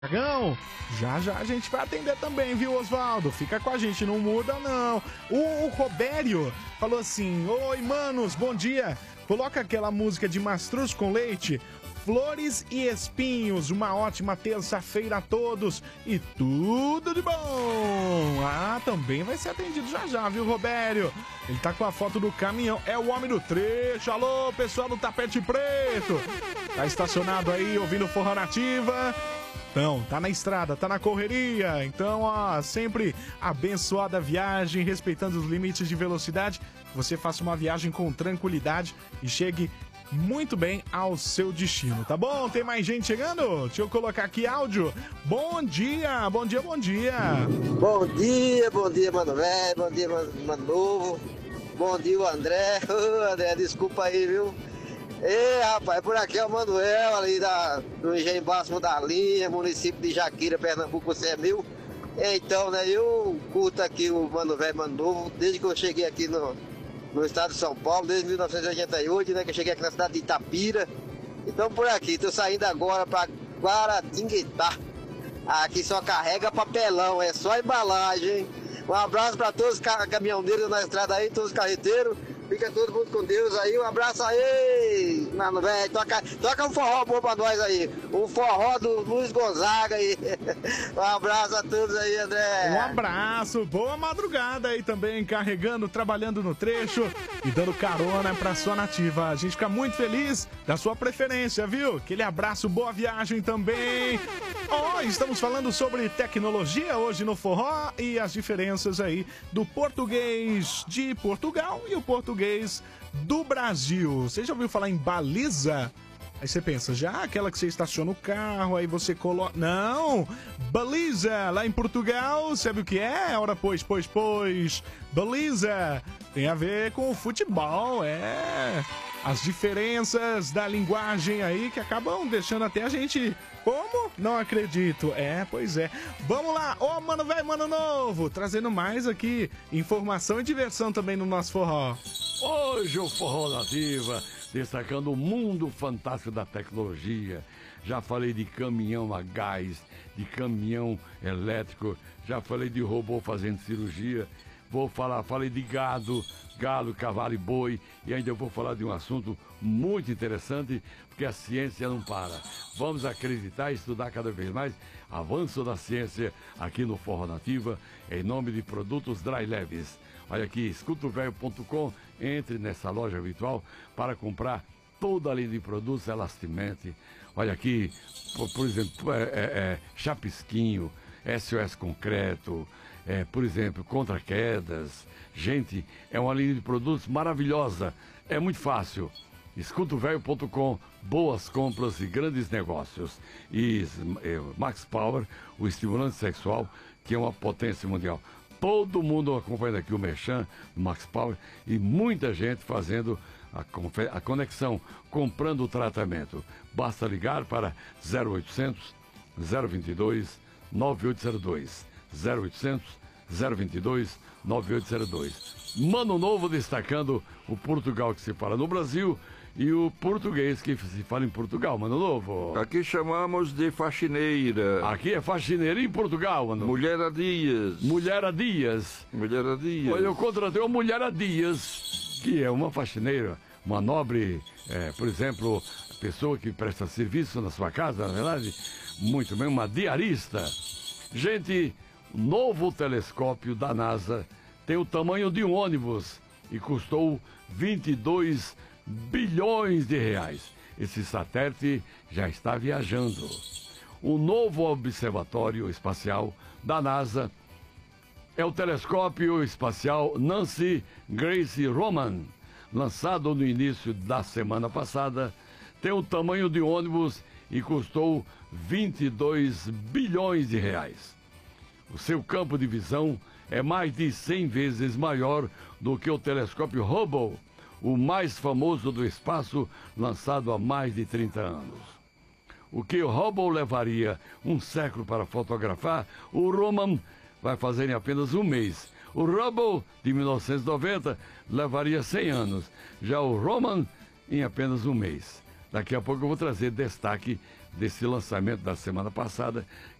Dragão, já já a gente vai atender também, viu, Osvaldo? Fica com a gente, não muda não. O Robério falou assim: oi, manos, bom dia. Coloca aquela música de Mastruz com Leite, Flores e Espinhos. Uma ótima terça-feira a todos e tudo de bom. Ah, também vai ser atendido já já, viu, Robério? Ele tá com a foto do caminhão, é o homem do trecho. Alô, pessoal do Tapete Preto. Tá estacionado aí, ouvindo Forró Nativa. Então, tá na estrada, tá na correria. Então, ó, sempre abençoada a viagem, respeitando os limites de velocidade. Você faça uma viagem com tranquilidade e chegue muito bem ao seu destino, tá bom? Tem mais gente chegando? Deixa eu colocar aqui áudio. Bom dia, bom dia, bom dia. Bom dia, mano velho. Bom dia, mano novo. Bom dia, o André. Ô, André, desculpa aí, viu? Ei, rapaz, por aqui é o Manuel, ali do Engenho Máximo da Linha, município de Jaquira, Pernambuco, você é meu. Então, né, eu curto aqui o Mano Velho, Mano Novo, desde que eu cheguei aqui no estado de São Paulo, desde 1988, né, que eu cheguei aqui na cidade de Itapira. Então, por aqui, tô saindo agora pra Guaratinguetá. Aqui só carrega papelão, é só embalagem, hein? Um abraço pra todos os caminhoneiros na estrada aí, todos os carreteiros. Fica todo mundo com Deus aí, um abraço aí, mano, velho. Toca um forró bom pra nós aí. Um forró do Luiz Gonzaga aí. Um abraço a todos aí, André. Um abraço, boa madrugada aí também, carregando, trabalhando no trecho e dando carona pra sua nativa. A gente fica muito feliz da sua preferência, viu? Aquele abraço, boa viagem também. Estamos falando sobre tecnologia hoje no Forró e as diferenças aí do português de Portugal e o português do Brasil. Você já ouviu falar em baliza? Aí você pensa, já aquela que você estaciona o carro, aí você coloca... Não! Baliza! Lá em Portugal, sabe o que é? Ora, pois. Baliza! Tem a ver com o futebol, é... As diferenças da linguagem aí que acabam deixando até a gente... Como? Não acredito. É, pois é. Vamos lá, mano velho, mano novo, trazendo mais aqui informação e diversão também no nosso forró. Hoje o Forró Nativa, destacando o mundo fantástico da tecnologia. Já falei de caminhão a gás, de caminhão elétrico, já falei de robô fazendo cirurgia. Falei de galo, cavalo e boi, e ainda vou falar de um assunto muito interessante, porque a ciência não para. Vamos acreditar e estudar cada vez mais. Avanço da ciência aqui no Forró Nativa, em nome de Produtos Dry Leves. Olha aqui, escutovelho.com, entre nessa loja virtual para comprar toda a linha de produtos Elastimente. Olha aqui, por exemplo, chapisquinho, SOS Concreto, por exemplo, contra quedas. Gente, é uma linha de produtos maravilhosa, é muito fácil. Escutovelho.com, boas compras e grandes negócios. E Max Power, o estimulante sexual, que é uma potência mundial. Todo mundo acompanhando aqui o Merchan, do Max Power, e muita gente fazendo a conexão, comprando o tratamento. Basta ligar para 0800 022 9802. 0800 022 9802. Mano Novo destacando o Portugal que se fala no Brasil e o português que se fala em Portugal, Mano Novo. Aqui chamamos de faxineira. Aqui é faxineira em Portugal, Mano. Mulher a dias. Mulher a dias. Mulher a dias. Olha, eu contratei uma mulher a dias, que é uma faxineira, uma nobre, por exemplo, pessoa que presta serviço na sua casa, na verdade, muito bem, uma diarista. Gente, o novo telescópio da NASA tem o tamanho de um ônibus e custou 22 bilhões de reais. Esse satélite já está viajando. O novo observatório espacial da NASA é o telescópio espacial Nancy Grace Roman, lançado no início da semana passada. Tem o tamanho de um ônibus e custou 22 bilhões de reais. O seu campo de visão é mais de 100 vezes maior do que o telescópio Hubble, o mais famoso do espaço, lançado há mais de 30 anos. O que o Hubble levaria um século para fotografar, o Roman vai fazer em apenas um mês. O Hubble, de 1990, levaria 100 anos. Já o Roman, em apenas um mês. Daqui a pouco eu vou trazer destaque desse lançamento da semana passada,